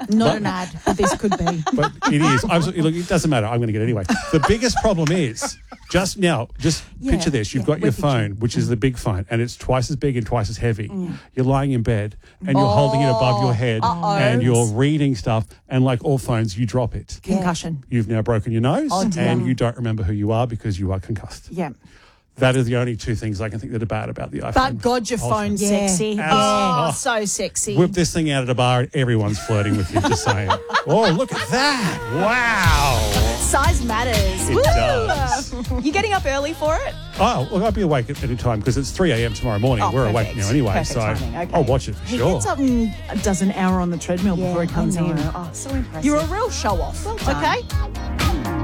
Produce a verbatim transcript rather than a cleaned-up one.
Not But- an ad, but this could be. But it is. Absolutely. Look, it doesn't matter. I'm going to get it anyway. The biggest problem is just now, just Yeah, picture this. You've yeah, got your we're phone, which is the big phone, and it's twice as big and twice as heavy. You're lying in bed and you're holding it above your head Uh-oh. and you're reading stuff. And like all phones, you drop it. Concussion. You've now broken your nose Oh, dear. and you don't remember who you are because you are concussed. Yeah. That are the only two things I can think that are bad about the iPhone. But God, your Ultra. phone's Yeah. sexy. Yeah. Oh, so sexy. Whip this thing out at a bar and everyone's flirting with you, just saying. Oh, look at that. Wow. Size matters. It Woo! does. You getting up early for it? Oh, well, I'll be awake at any time because it's three a.m. tomorrow morning. Oh, We're awake perfect. now anyway, Perfect so timing, okay. I'll watch it for He sure. gets up and does an hour on the treadmill before he comes I know. in. Oh, so impressive. You're a real show off. Well done. Okay?